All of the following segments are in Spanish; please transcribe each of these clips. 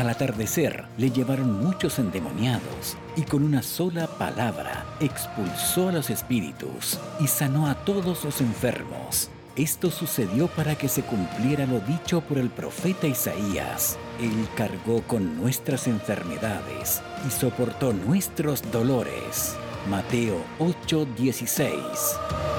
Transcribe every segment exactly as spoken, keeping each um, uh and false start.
Al atardecer le llevaron muchos endemoniados y con una sola palabra expulsó a los espíritus y sanó a todos los enfermos. Esto sucedió para que se cumpliera lo dicho por el profeta Isaías. Él cargó con nuestras enfermedades y soportó nuestros dolores. Mateo ocho dieciséis.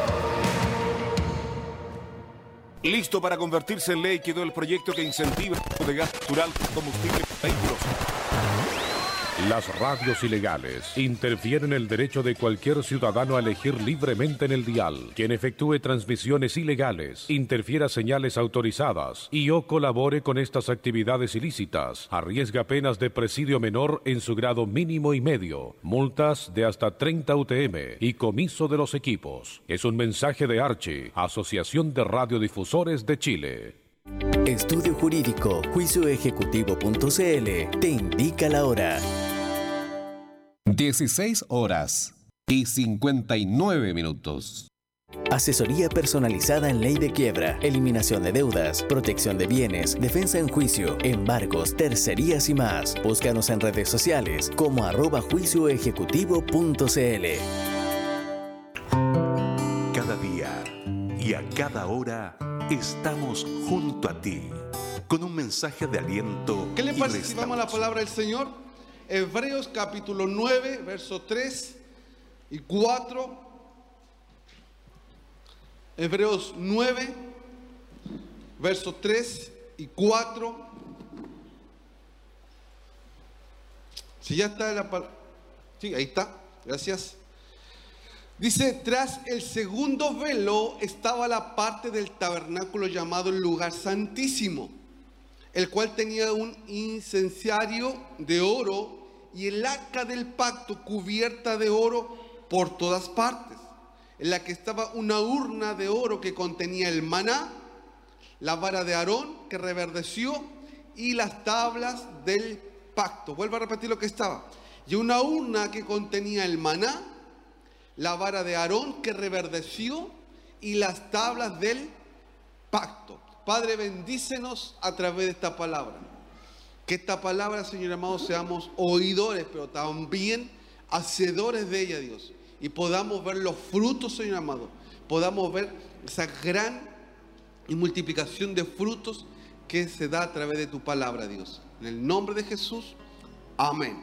Listo para convertirse en ley quedó el proyecto que incentiva el uso de gas natural como combustible para vehículos. Las radios ilegales interfieren en el derecho de cualquier ciudadano a elegir libremente en el dial. Quien efectúe transmisiones ilegales, interfiera señales autorizadas y o colabore con estas actividades ilícitas, arriesga penas de presidio menor en su grado mínimo y medio, multas de hasta treinta U T M y comiso de los equipos. Es un mensaje de Archi, Asociación de Radiodifusores de Chile. Estudio Jurídico, juicio ejecutivo punto c l te indica la hora. dieciséis horas y cincuenta y nueve minutos. Asesoría personalizada en ley de quiebra, eliminación de deudas, protección de bienes, defensa en juicio, embargos, tercerías y más. Búscanos en redes sociales como arroba juicio ejecutivo punto c l. Cada día y a cada hora estamos junto a ti con un mensaje de aliento. ¿Qué le parece si vamos a la palabra del Señor? Hebreos capítulo nueve, versos tres y cuatro. Hebreos nueve, versos tres y cuatro. Si ya está en la palabra. Sí, ahí está. Gracias. Dice, tras el segundo velo estaba la parte del tabernáculo llamado el lugar santísimo, el cual tenía un incensario de oro y el arca del pacto cubierta de oro por todas partes, en la que estaba una urna de oro que contenía el maná, la vara de Aarón que reverdeció y las tablas del pacto. Vuelvo a repetir lo que estaba. Y una urna que contenía el maná, la vara de Aarón que reverdeció y las tablas del pacto. Padre, bendícenos a través de esta palabra. Que esta palabra, Señor amado, seamos oidores, pero también hacedores de ella, Dios. Y podamos ver los frutos, Señor amado. Podamos ver esa gran y multiplicación de frutos que se da a través de tu palabra, Dios. En el nombre de Jesús, amén.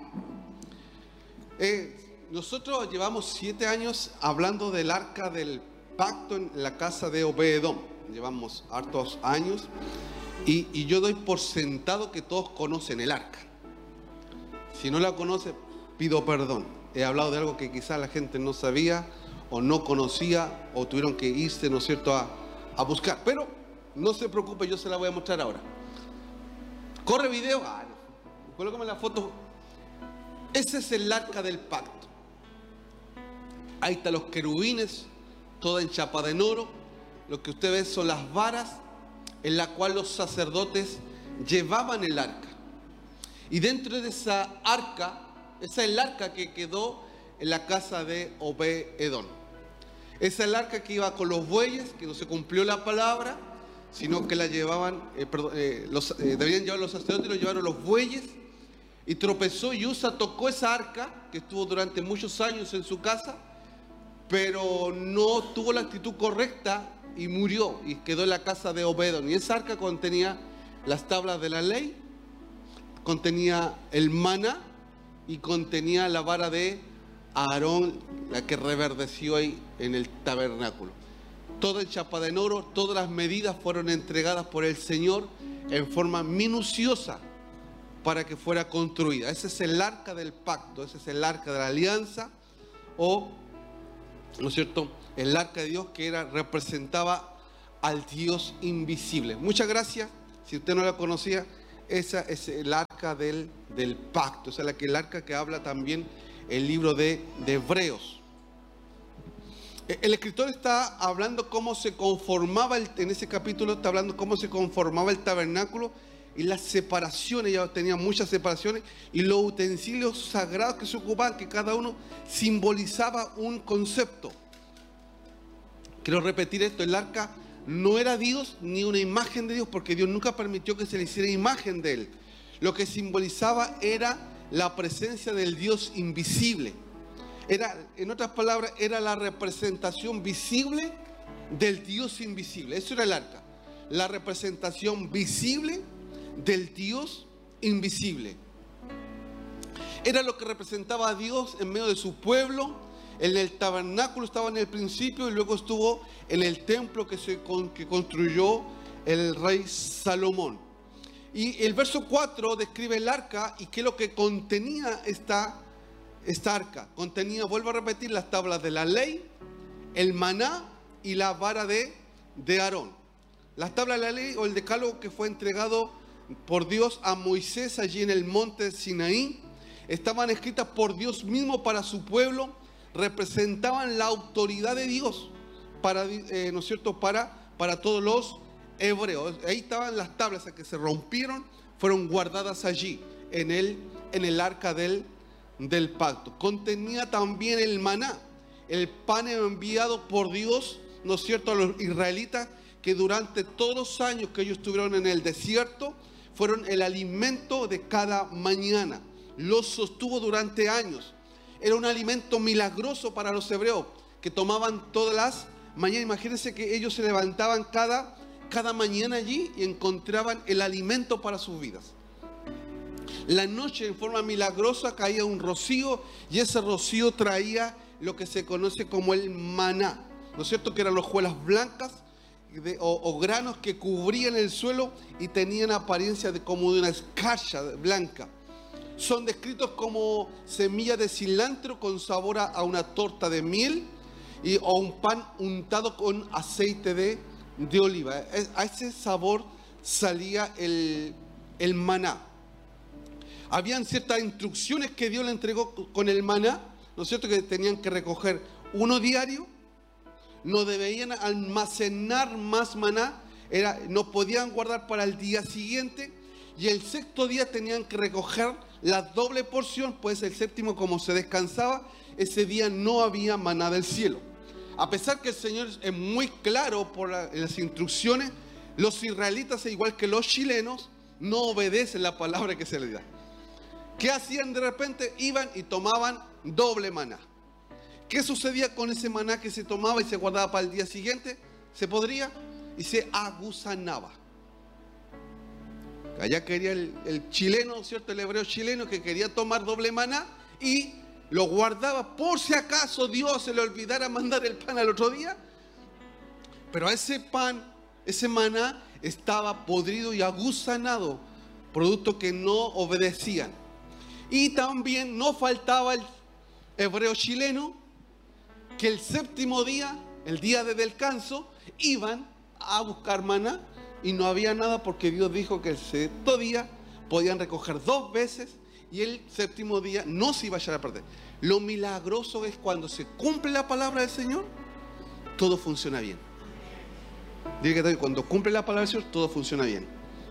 Eh, nosotros llevamos siete años hablando del arca del pacto en la casa de Obed-Edom. Llevamos hartos años y, y yo doy por sentado que todos conocen el arca. Si no la conoce, pido perdón. He hablado de algo que quizás la gente no sabía o no conocía o tuvieron que irse, ¿no es cierto?, a, a buscar. Pero no se preocupe, yo se la voy a mostrar ahora. ¿Corre video? Ah, no. Colócame la foto. Ese es el arca del pacto. Ahí están los querubines, toda enchapada en oro. Lo que usted ve son las varas en las cuales los sacerdotes llevaban el arca. Y dentro de esa arca, esa es el arca que quedó en la casa de Obed-Edom. Esa es el arca que iba con los bueyes, que no se cumplió la palabra, sino que la llevaban, eh, perdón, eh, los, eh, debían llevar los sacerdotes y lo llevaron los bueyes. Y tropezó y Usa tocó esa arca, que estuvo durante muchos años en su casa, pero no tuvo la actitud correcta y murió y quedó en la casa de Obed-Edom. Y esa arca contenía las tablas de la ley, contenía el maná y contenía la vara de Aarón, la que reverdeció ahí en el tabernáculo. Toda enchapada en oro, todas las medidas fueron entregadas por el Señor en forma minuciosa para que fuera construida. Ese es el arca del pacto, ese es el arca de la alianza, o, ¿no es cierto?, el arca de Dios que era, representaba al Dios invisible. Muchas gracias. Si usted no la conocía, esa es el arca del, del pacto. Esa es la que, el arca que habla también el libro de, de Hebreos. El escritor está hablando cómo se conformaba, el, en ese capítulo está hablando cómo se conformaba el tabernáculo y las separaciones. Ya tenía muchas separaciones y los utensilios sagrados que se ocupaban, que cada uno simbolizaba un concepto. Quiero repetir esto: el arca no era Dios ni una imagen de Dios, porque Dios nunca permitió que se le hiciera imagen de él. lo que simbolizaba era la presencia del Dios invisible. Era, en otras palabras, era la representación visible del Dios invisible. Eso era el arca, la representación visible del Dios invisible. Era lo que representaba a Dios en medio de su pueblo. En el tabernáculo estaba en el principio y luego estuvo en el templo que, se, que construyó el rey Salomón. Y el verso cuatro describe el arca y qué es lo que contenía esta, esta arca. Contenía, vuelvo a repetir, las tablas de la ley, el maná y la vara de, de Aarón. Las tablas de la ley o el decálogo que fue entregado por Dios a Moisés allí en el monte Sinaí, estaban escritas por Dios mismo para su pueblo, representaban la autoridad de Dios para, eh, ¿no es cierto?, para, para todos los hebreos. Ahí estaban las tablas que se rompieron, fueron guardadas allí en el, en el arca del, del pacto. Contenía también el maná, el pan enviado por Dios, ¿no es cierto?, a los israelitas, que durante todos los años que ellos estuvieron en el desierto, fueron el alimento de cada mañana. Los sostuvo durante años. Era un alimento milagroso para los hebreos, que tomaban todas las mañanas. Imagínense que ellos se levantaban cada, cada mañana allí y encontraban el alimento para sus vidas. La noche, en forma milagrosa, caía un rocío, y ese rocío traía lo que se conoce como el maná, ¿no es cierto?, que eran las hojuelas blancas de, o, o granos que cubrían el suelo y tenían apariencia de, como de una escarcha blanca. Son descritos como semillas de cilantro con sabor a, a una torta de miel y, o un pan untado con aceite de, de oliva. Es, a ese sabor salía el, el maná. Habían ciertas instrucciones que Dios le entregó con el maná, ¿no es cierto?, que tenían que recoger uno diario, no debían almacenar más maná, era, no podían guardar para el día siguiente, y el sexto día tenían que recoger la doble porción, pues el séptimo, como se descansaba, ese día no había maná del cielo. A pesar que el Señor es muy claro por la, las instrucciones, los israelitas, igual que los chilenos, no obedecen la palabra que se les da. ¿Qué hacían de repente? Iban y tomaban doble maná. ¿Qué sucedía con ese maná que se tomaba y se guardaba para el día siguiente? Se podría y se agusanaba. Allá quería el, el chileno, ¿cierto?, el hebreo chileno, que quería tomar doble maná y lo guardaba por si acaso Dios se le olvidara mandar el pan al otro día. Pero ese pan, ese maná estaba podrido y agusanado, producto que no obedecían. Y también no faltaba el hebreo chileno, que el séptimo día, el día de descanso, iban a buscar maná y no había nada, porque Dios dijo que el sexto día podían recoger dos veces y el séptimo día no se iba a echar a perder. Lo milagroso es cuando se cumple la palabra del Señor, todo funciona bien. Diga que cuando cumple la palabra del Señor, todo funciona bien.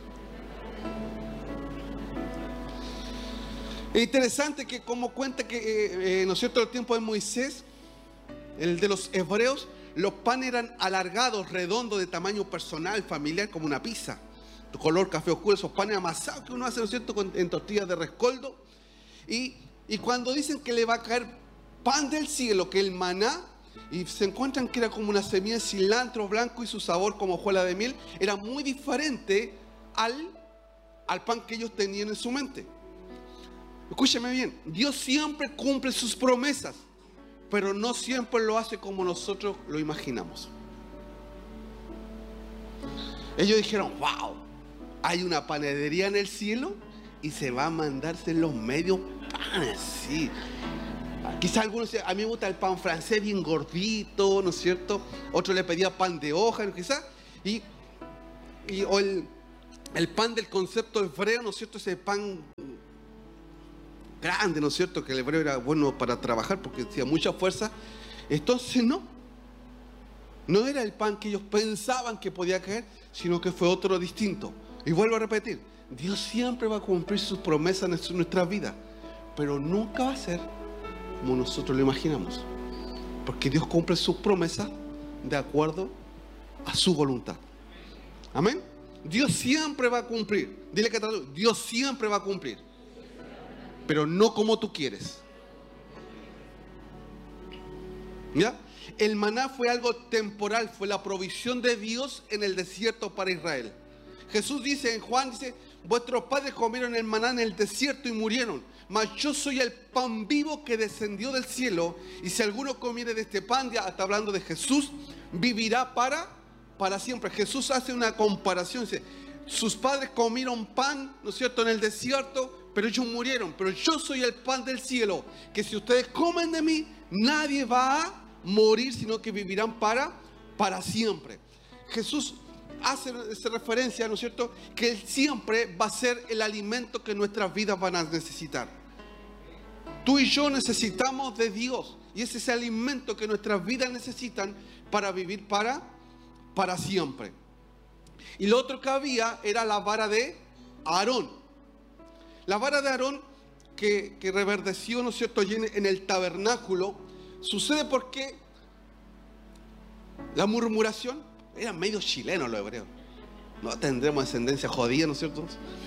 Es interesante que, como cuenta que, eh, eh, ¿no es cierto?, el tiempo de Moisés, el de los hebreos, los panes eran alargados, redondos, de tamaño personal, familiar, como una pizza, de color café oscuro, esos panes amasados que uno hace, ¿no es cierto?, con, en tortillas de rescoldo. Y, y cuando dicen que le va a caer pan del cielo, que el maná, y se encuentran que era como una semilla de cilantro blanco y su sabor como hojuela de miel, era muy diferente al, al pan que ellos tenían en su mente. Escúchame bien, Dios siempre cumple sus promesas, pero no siempre lo hace como nosotros lo imaginamos. Ellos dijeron, wow, hay una panadería en el cielo y se va a mandarse los medios panes, sí. Quizás algunos decían, a mí me gusta el pan francés bien gordito, ¿no es cierto? Otro le pedía pan de hoja, quizás. Y, y o el, el pan del concepto hebreo, ¿no es cierto? Ese pan grande, ¿no es cierto?, que el hebreo era bueno para trabajar porque tenía mucha fuerza. Entonces no, no era el pan que ellos pensaban que podía caer, sino que fue otro distinto. Y vuelvo a repetir, Dios siempre va a cumplir sus promesas en nuestra vida, pero nunca va a ser como nosotros lo imaginamos, porque Dios cumple sus promesas de acuerdo a su voluntad. Amén. Dios siempre va a cumplir. Dile que Dios siempre va a cumplir. Pero no como tú quieres. ¿Ya? El maná fue algo temporal, fue la provisión de Dios en el desierto para Israel. Jesús dice en Juan, dice, vuestros padres comieron el maná en el desierto y murieron, mas yo soy el pan vivo que descendió del cielo, y si alguno comiere de este pan, ya está hablando de Jesús, vivirá para, para siempre. Jesús hace una comparación, dice, sus padres comieron pan, ¿no es cierto?, en el desierto, pero ellos murieron, pero yo soy el pan del cielo, que si ustedes comen de mí, nadie va a morir, sino que vivirán para, para siempre. Jesús hace esa referencia, ¿no es cierto?, que Él siempre va a ser el alimento que nuestras vidas van a necesitar. Tú y yo necesitamos de Dios, y ese es el alimento que nuestras vidas necesitan para vivir para, para siempre. Y lo otro que había era la vara de Aarón. La vara de Aarón que, que reverdeció, ¿no es cierto?, allí en, en el tabernáculo. Sucede porque la murmuración, eran medio chilenos los hebreos, no tendremos descendencia jodida, ¿no es cierto?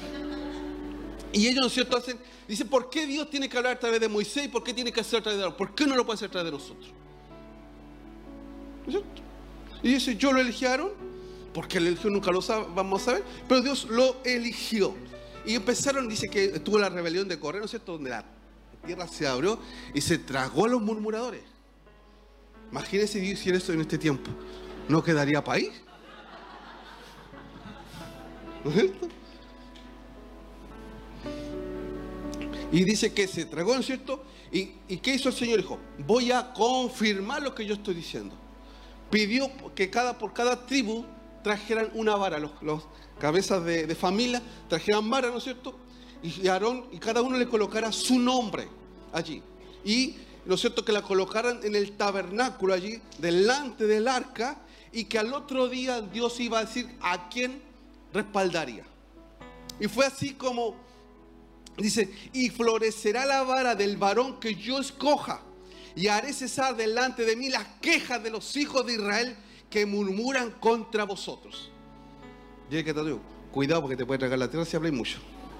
Y ellos, ¿no es cierto?, hacen, dicen, ¿por qué Dios tiene que hablar a través de Moisés y por qué tiene que hacer a través de Aarón? ¿Por qué no lo puede hacer a través de nosotros? ¿No es cierto? Y dice, yo lo elegí a Aarón, porque lo eligió nunca lo sabe, vamos a saber, pero Dios lo eligió. Y empezaron, dice que estuvo la rebelión de Coré, ¿no es cierto?, donde la tierra se abrió y se tragó a los murmuradores. Imagínense Dios hiciera esto en este tiempo. ¿No quedaría país? ¿No es cierto? Y dice que se tragó, ¿no es cierto? ¿Y, y qué hizo el Señor? Dijo, voy a confirmar lo que yo estoy diciendo. Pidió que cada, por cada tribu trajeran una vara. Los, los cabezas de, de familia trajeran vara, ¿no es cierto? Y Aarón, y cada uno le colocara su nombre allí. Y, ¿no es cierto?, que la colocaran en el tabernáculo allí, delante del arca, y que al otro día Dios iba a decir a quién respaldaría. Y fue así como dice, y florecerá la vara del varón que yo escoja, y haré cesar delante de mí las quejas de los hijos de Israel que murmuran contra vosotros. Yo que te digo, cuidado porque te puede tragar la tierra si habláis mucho.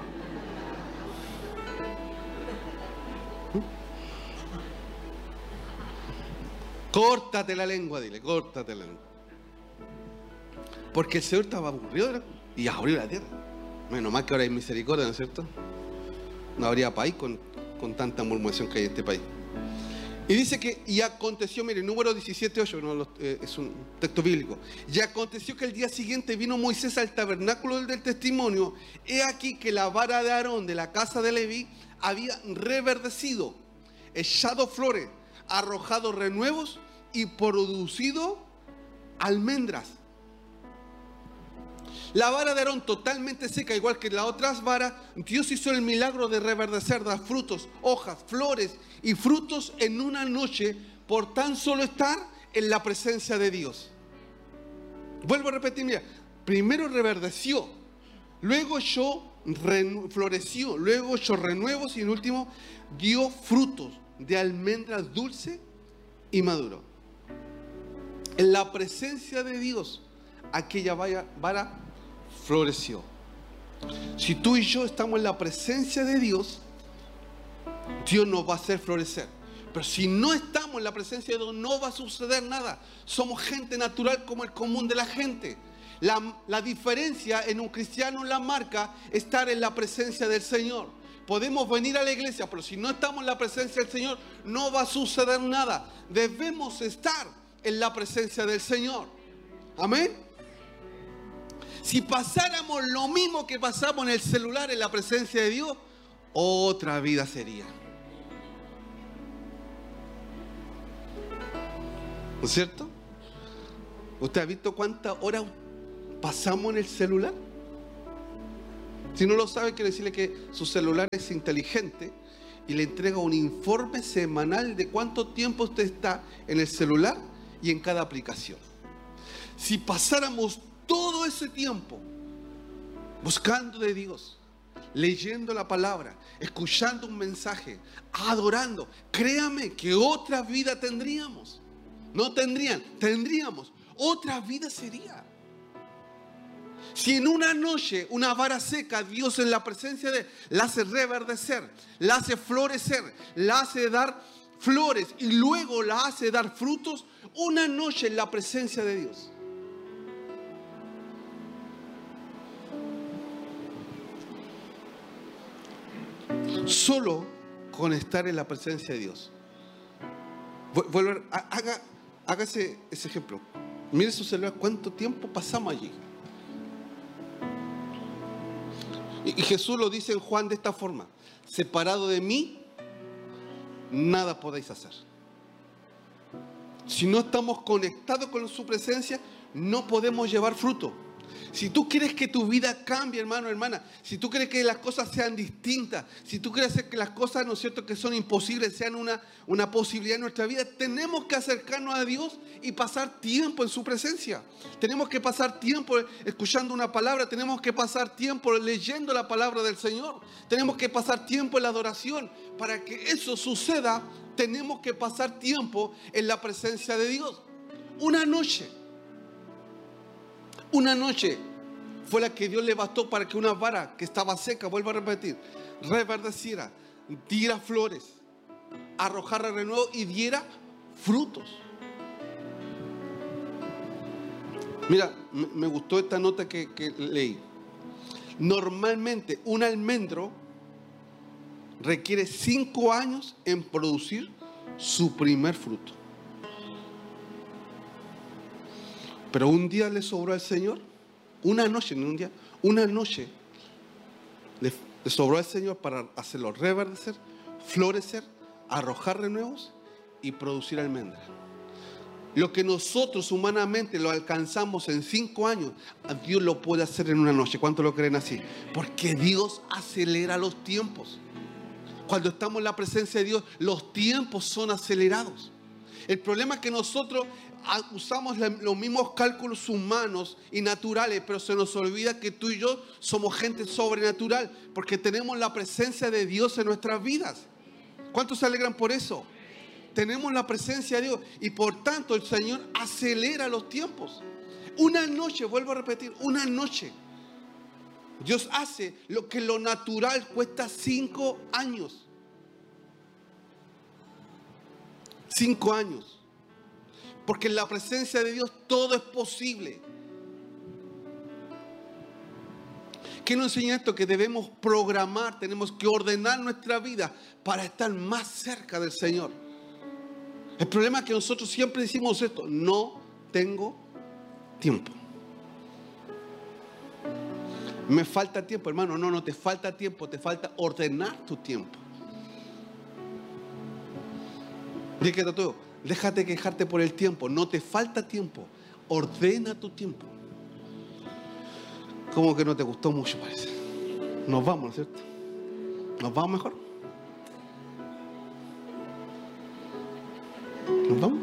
Córtate la lengua, dile, córtate la lengua. Porque el Señor estaba aburrido y abrió la tierra. Menos mal que ahora hay misericordia, ¿no es cierto? No habría país con, con tanta murmuración que hay en este país. Y dice que, y aconteció, mire, número diecisiete ocho, no, eh, es un texto bíblico. Y aconteció que el día siguiente vino Moisés al tabernáculo del, del testimonio. He aquí que la vara de Aarón de la casa de Leví había reverdecido, echado flores, arrojado renuevos y producido almendras. La vara de Aarón totalmente seca, igual que las otras varas, Dios hizo el milagro de reverdecer, dar frutos, hojas, flores y frutos en una noche por tan solo estar en la presencia de Dios. Vuelvo a repetir, mira, primero reverdeció, luego echó, floreció, luego echó renuevos y en último dio frutos de almendras dulce y maduro. En la presencia de Dios, aquella vara floreció. Si tú y yo estamos en la presencia de Dios, Dios nos va a hacer florecer. Pero si no estamos en la presencia de Dios, no va a suceder nada. Somos gente natural como el común de la gente. La, la diferencia en un cristiano la marca estar en la presencia del Señor. Podemos venir a la iglesia, pero si no estamos en la presencia del Señor, no va a suceder nada. Debemos estar en la presencia del Señor. Amén. Si pasáramos lo mismo que pasamos en el celular en la presencia de Dios, otra vida sería. ¿No es cierto? ¿Usted ha visto cuántas horas pasamos en el celular? Si no lo sabe, quiero decirle que su celular es inteligente y le entrega un informe semanal de cuánto tiempo usted está en el celular y en cada aplicación. Si pasáramos todo ese tiempo buscando de Dios, leyendo la palabra, escuchando un mensaje, adorando, créame que otra vida tendríamos. No tendrían, tendríamos. Otra vida sería. Si en una noche una vara seca, Dios en la presencia de Él la hace reverdecer, la hace florecer, la hace dar flores y luego la hace dar frutos, una noche en la presencia de Dios. Solo con estar en la presencia de Dios. Vuelve, haga, hágase ese ejemplo. Mire su celular, cuánto tiempo pasamos allí. Y, y Jesús lo dice en Juan de esta forma: separado de mí, nada podéis hacer. Si no estamos conectados con su presencia, no podemos llevar fruto. Si tú quieres que tu vida cambie, hermano, hermana, si tú quieres que las cosas sean distintas, si tú quieres que las cosas, ¿no es cierto?, que son imposibles, sean una, una posibilidad en nuestra vida, tenemos que acercarnos a Dios y pasar tiempo en su presencia. Tenemos que pasar tiempo escuchando una palabra, tenemos que pasar tiempo leyendo la palabra del Señor, tenemos que pasar tiempo en la adoración. Para que eso suceda, tenemos que pasar tiempo en la presencia de Dios. Una noche. Una noche fue la que Dios le bastó para que una vara que estaba seca, vuelvo a repetir, reverdeciera, diera flores, arrojara renuevo y diera frutos. Mira, me gustó esta nota que, que leí. Normalmente un almendro requiere cinco años en producir su primer fruto. Pero un día le sobró al Señor, una noche, no un día, una noche le, le sobró al Señor para hacerlo reverdecer, florecer, arrojar renuevos y producir almendras. Lo que nosotros humanamente lo alcanzamos en cinco años, Dios lo puede hacer en una noche. ¿Cuántos lo creen así? Porque Dios acelera los tiempos. Cuando estamos en la presencia de Dios, los tiempos son acelerados. El problema es que nosotros usamos los mismos cálculos humanos y naturales, pero se nos olvida que tú y yo somos gente sobrenatural, porque tenemos la presencia de Dios en nuestras vidas. ¿Cuántos se alegran por eso? Tenemos la presencia de Dios y por tanto el Señor acelera los tiempos. Una noche, vuelvo a repetir, una noche. Dios hace lo que lo natural cuesta cinco años. Cinco años. Porque en la presencia de Dios todo es posible. ¿Qué nos enseña esto? Que debemos programar, tenemos que ordenar nuestra vida para estar más cerca del Señor. El problema es que nosotros siempre decimos esto: no tengo tiempo. Me falta tiempo, hermano. No, no te falta tiempo, te falta ordenar tu tiempo. Dígate todo. Déjate quejarte por el tiempo. No te falta tiempo. Ordena tu tiempo. Como que no te gustó mucho, parece. Nos vamos, ¿no es cierto? Nos vamos mejor. Nos vamos.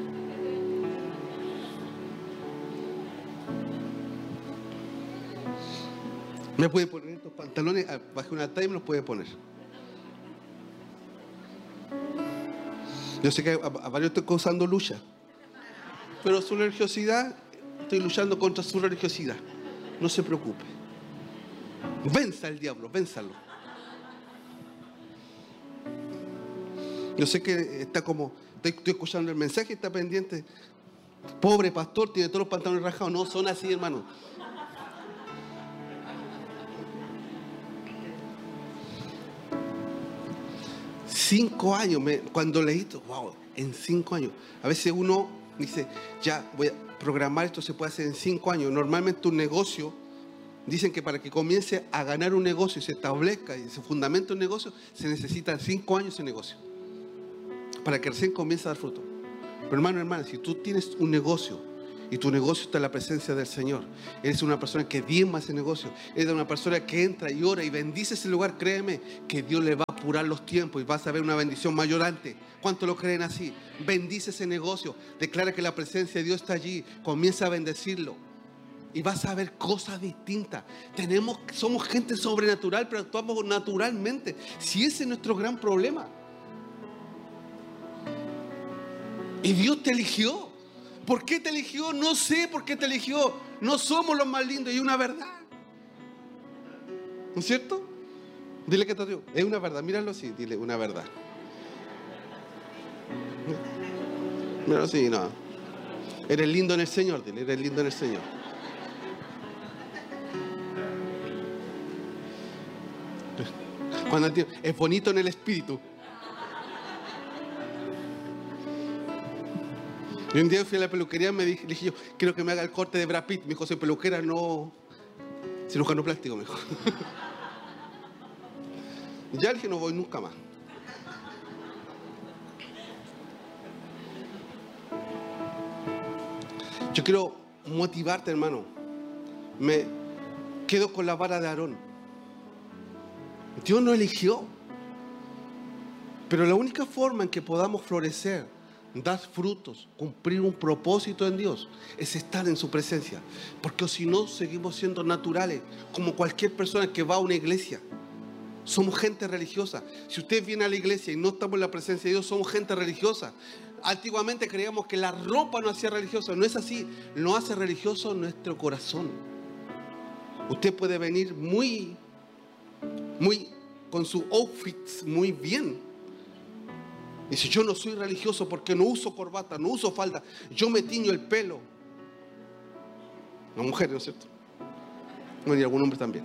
Me puede poner estos pantalones, bajé una talla y me los puede poner. Yo sé que a, a varios estoy causando lucha, pero su religiosidad, estoy luchando contra su religiosidad. No se preocupe. Venza al diablo, vénzalo. Yo sé que está como, estoy, estoy escuchando el mensaje, está pendiente. Pobre pastor, tiene todos los pantalones rajados. No son así, hermano. Cinco años, me, cuando leí esto, wow, en cinco años. A veces uno dice, ya voy a programar esto, se puede hacer en cinco años. Normalmente un negocio, dicen que para que comience a ganar un negocio y se establezca y se fundamente un negocio, se necesitan cinco años de negocio para que recién comience a dar fruto. Pero hermano, hermana, si tú tienes un negocio y tu negocio está en la presencia del Señor, eres una persona que diezma ese negocio, eres una persona que entra y ora y bendice ese lugar, créeme que Dios le va a apurar los tiempos y vas a ver una bendición mayor antes. ¿Cuántos lo creen así? Bendice ese negocio, declara que la presencia de Dios está allí, comienza a bendecirlo y vas a ver cosas distintas. Tenemos, somos gente sobrenatural, pero actuamos naturalmente. Si ese es nuestro gran problema. Y Dios te eligió. ¿Por qué te eligió? No sé por qué te eligió. No somos los más lindos. Y una verdad, ¿No es cierto? Dile que te es una verdad. Míralo así, dile una verdad. Míralo así, no. Eres lindo en el Señor, dile, eres lindo en el Señor. Cuando es bonito en el espíritu. Y un día fui a la peluquería y me dije, le dije yo, quiero que me haga el corte de Brad Pitt. Me dijo, soy peluquera, no cirujano plástico, me dijo. Ya le dije, no voy nunca más. Yo quiero motivarte, hermano. Me quedo con la vara de Aarón. Dios nos eligió. Pero la única forma en que podamos florecer, dar frutos, cumplir un propósito en Dios, es estar en su presencia. Porque si no, seguimos siendo naturales, como cualquier persona que va a una iglesia. Somos gente religiosa. Si usted viene a la iglesia y no estamos en la presencia de Dios, somos gente religiosa. Antiguamente creíamos que la ropa nos hacía religiosos. No es así. Nos hace religioso nuestro corazón. Usted puede venir muy, muy, con sus outfits muy bien. Dice, yo no soy religioso porque no uso corbata, no uso falda. Yo me tiño el pelo. Una mujer, ¿no es cierto? No, y algún hombre también.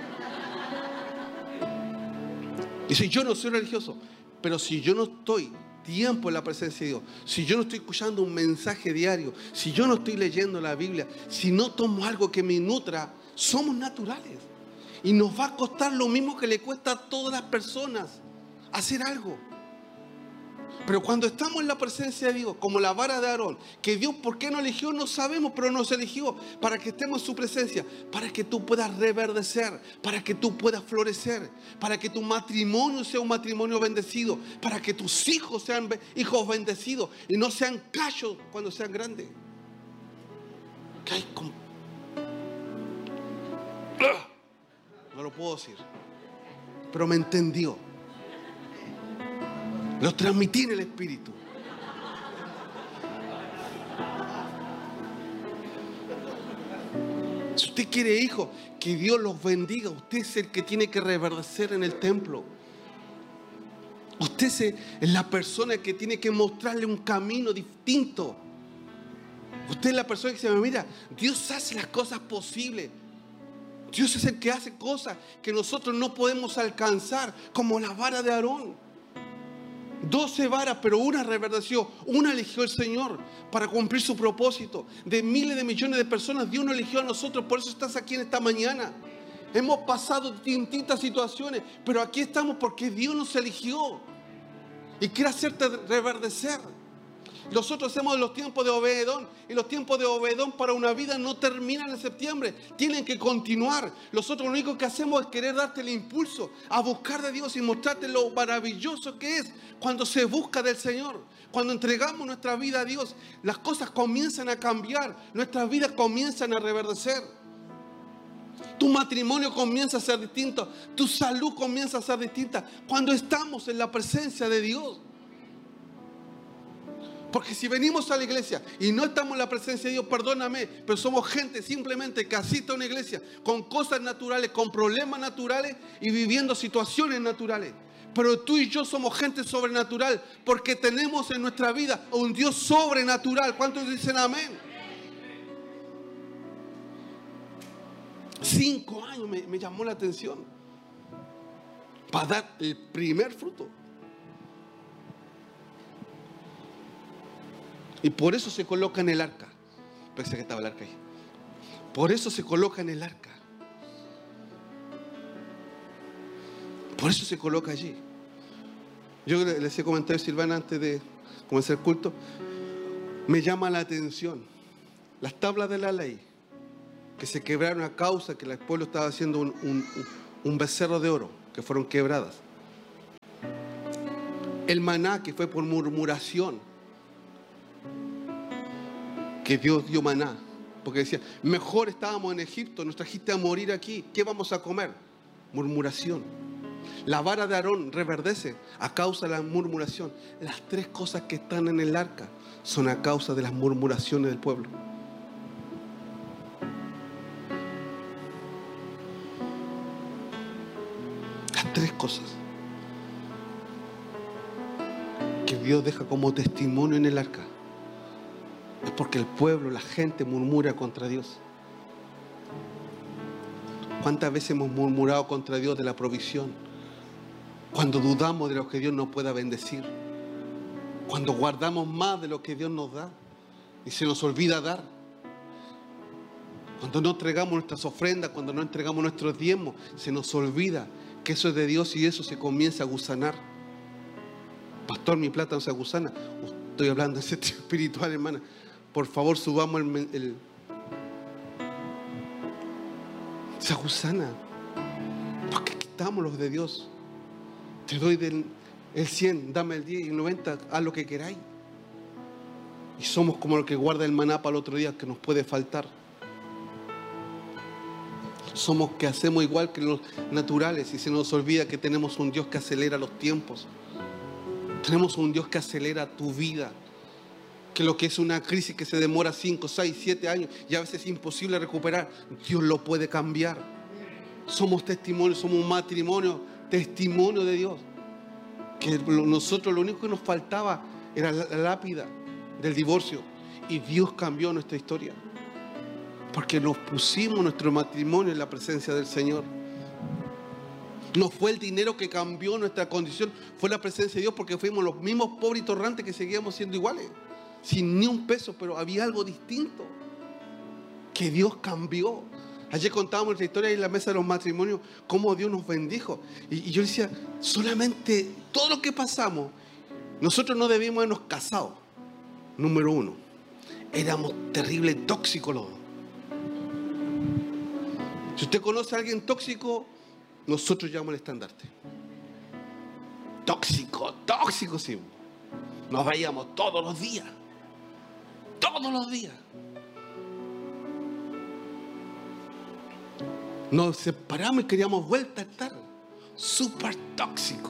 Dice, yo no soy religioso. Pero si yo no estoy tiempo en la presencia de Dios, si yo no estoy escuchando un mensaje diario, si yo no estoy leyendo la Biblia, si no tomo algo que me nutra, somos naturales. Y nos va a costar lo mismo que le cuesta a todas las personas hacer algo. Pero cuando estamos en la presencia de Dios, como la vara de Aarón, que Dios, ¿por qué nos eligió? No sabemos, pero nos eligió para que estemos en su presencia, para que tú puedas reverdecer, para que tú puedas florecer, para que tu matrimonio sea un matrimonio bendecido, para que tus hijos sean hijos bendecidos y no sean cachos cuando sean grandes. ¿Qué hay con... No lo puedo decir, pero me entendió. Lo transmití en el Espíritu. Si usted quiere hijos, que Dios los bendiga. Usted es el que tiene que reverdecer en el templo. Usted es la persona que tiene que mostrarle un camino distinto. Usted es la persona que se me mira, Dios hace las cosas posibles. Dios es el que hace cosas que nosotros no podemos alcanzar, como la vara de Aarón. Doce varas, pero una reverdeció, una eligió el Señor para cumplir su propósito. De miles de millones de personas, Dios nos eligió a nosotros. Por eso estás aquí en esta mañana. Hemos pasado distintas situaciones, pero aquí estamos porque Dios nos eligió y quiere hacerte reverdecer. Nosotros hacemos los tiempos de Obededón, y los tiempos de Obededón para una vida no terminan en septiembre, tienen que continuar. Nosotros lo único que hacemos es querer darte el impulso a buscar de Dios y mostrarte lo maravilloso que es cuando se busca del Señor. Cuando entregamos nuestra vida a Dios, las cosas comienzan a cambiar, nuestras vidas comienzan a reverdecer. Tu matrimonio comienza a ser distinto, tu salud comienza a ser distinta cuando estamos en la presencia de Dios. Porque si venimos a la iglesia y no estamos en la presencia de Dios, perdóname, pero somos gente simplemente que asiste a una iglesia con cosas naturales, con problemas naturales y viviendo situaciones naturales. Pero tú y yo somos gente sobrenatural porque tenemos en nuestra vida un Dios sobrenatural. ¿Cuántos dicen amén? Cinco años me, me llamó la atención para dar el primer fruto. Y por eso se coloca en el arca. Pensé que estaba el arca ahí. Por eso se coloca en el arca. Por eso se coloca allí. Yo les he comentado a Silvana antes de comenzar el culto. Me llama la atención las tablas de la ley que se quebraron a causa que el pueblo estaba haciendo un, un, un becerro de oro, que fueron quebradas. El maná, que fue por murmuración, que Dios dio maná, porque decía, mejor estábamos en Egipto, nos trajiste a morir aquí, ¿qué vamos a comer? Murmuración. La vara de Aarón reverdece a causa de la murmuración. Las tres cosas que están en el arca son a causa de las murmuraciones del pueblo. cosas que Dios deja como testimonio en el arca es porque el pueblo, la gente murmura contra Dios. ¿Cuántas veces hemos murmurado contra Dios de la provisión? Cuando dudamos de lo que Dios nos pueda bendecir. Cuando guardamos más de lo que Dios nos da y se nos olvida dar. Cuando no entregamos nuestras ofrendas, cuando no entregamos nuestros diezmos, se nos olvida que eso es de Dios y eso se comienza a gusanar. Pastor, mi plata no se gusana. Estoy hablando en sentido espiritual, hermana. Por favor, subamos el... el se gusana. Porque quitamos los de Dios. Te doy del, el cien, dame el diez y el noventa, haz lo que queráis. Y somos como el que guarda el maná para el otro día que nos puede faltar. Somos que hacemos igual que los naturales y se nos olvida que tenemos un Dios que acelera los tiempos. Tenemos un Dios que acelera tu vida. Que lo que es una crisis que se demora cinco, seis, siete años y a veces es imposible recuperar, Dios lo puede cambiar. Somos testimonios, somos un matrimonio, testimonio de Dios. Que nosotros lo único que nos faltaba era la lápida del divorcio y Dios cambió nuestra historia. Porque nos pusimos nuestro matrimonio en la presencia del Señor. No fue el dinero que cambió nuestra condición, fue la presencia de Dios, porque fuimos los mismos pobres y torrantes que seguíamos siendo iguales, sin ni un peso, pero había algo distinto que Dios cambió. Ayer contábamos nuestra historia en la mesa de los matrimonios, cómo Dios nos bendijo. Y, y yo decía, solamente todo lo que pasamos, nosotros no debíamos habernos casado. Número uno, éramos terribles tóxicos los dos. Si usted conoce a alguien tóxico, nosotros llevamos el estandarte. Tóxico, tóxico, sí. Nos veíamos todos los días. Todos los días. Nos separamos y queríamos vuelta a estar. Súper tóxico.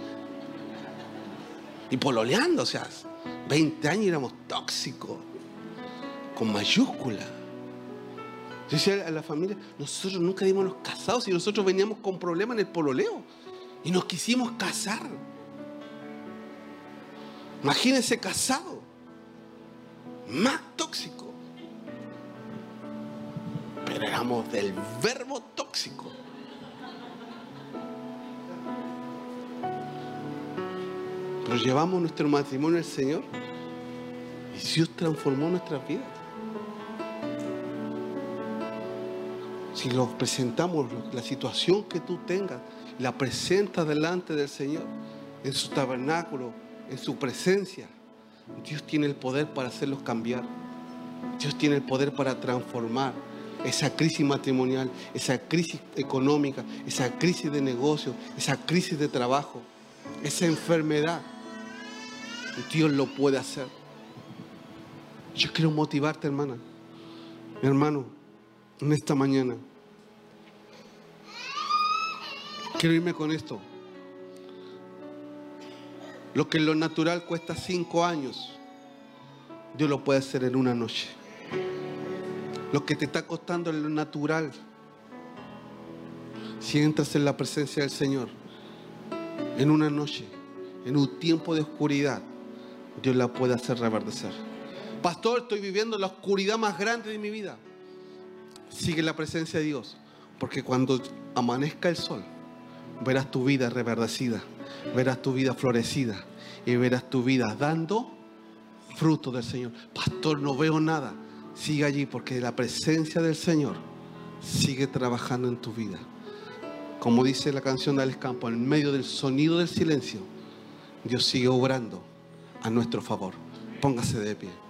Y pololeando, o sea, veinte años éramos tóxicos. Con mayúscula. Yo decía a la familia, nosotros nunca dimos los casados y nosotros veníamos con problemas en el pololeo. Y nos quisimos casar. Imagínense casado. Más tóxico. Pero éramos del verbo tóxico. Pero llevamos nuestro matrimonio al Señor y Dios transformó nuestras vidas. Si lo presentamos, la situación que tú tengas, la presentas delante del Señor, en su tabernáculo, en su presencia, Dios tiene el poder para hacerlos cambiar. Dios tiene el poder para transformar esa crisis matrimonial, esa crisis económica, esa crisis de negocio, esa crisis de trabajo, esa enfermedad. Dios lo puede hacer. Yo quiero motivarte, hermana, mi hermano, en esta mañana. Quiero irme con esto. Lo que en lo natural cuesta cinco años, Dios lo puede hacer en una noche. Lo que te está costando en lo natural, si entras en la presencia del Señor, en una noche, en un tiempo de oscuridad, Dios la puede hacer reverdecer. Pastor, estoy viviendo la oscuridad más grande de mi vida. Sigue la presencia de Dios, porque cuando amanezca el sol, verás tu vida reverdecida, verás tu vida florecida y verás tu vida dando fruto del Señor. Pastor, no veo nada. Sigue allí, porque la presencia del Señor sigue trabajando en tu vida. Como dice la canción de Alex Campos, en medio del sonido del silencio, Dios sigue obrando a nuestro favor. Póngase de pie.